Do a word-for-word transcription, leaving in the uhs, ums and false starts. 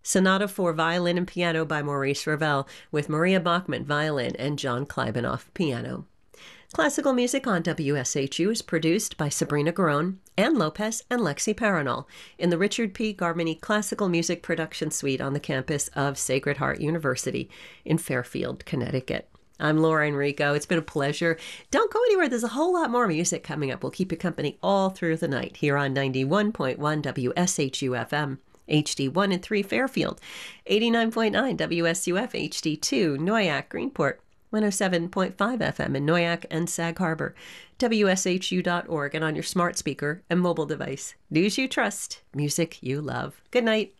Sonata for Violin and Piano by Maurice Ravel, with Maria Bachmann, violin, and John Klybanoff, piano. Classical music on W S H U is produced by Sabrina Garone, Ann Lopez, and Lexi Paranol in the Richard P. Garmany Classical Music Production Suite on the campus of Sacred Heart University in Fairfield, Connecticut. I'm Laura Enrico. It's been a pleasure. Don't go anywhere. There's a whole lot more music coming up. We'll keep you company all through the night here on ninety-one point one W S H U F M, H D one and three Fairfield, eighty-nine point nine W S U F H D two Noyac, Greenport, one oh seven point five F M in Noyac and Sag Harbor, W S H U dot org, and on your smart speaker and mobile device. News you trust, music you love. Good night.